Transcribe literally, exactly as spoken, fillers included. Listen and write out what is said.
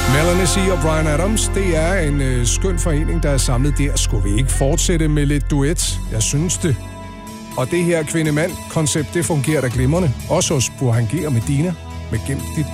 Melanie C. og Bryan Adams, det er en øh, skøn forening, der er samlet der. Skulle vi ikke fortsætte med lidt duet? Jeg synes det. Og det her kvinde-mand-koncept, det fungerer da glimrende. Også hos Burhan G og Medina med Gem dit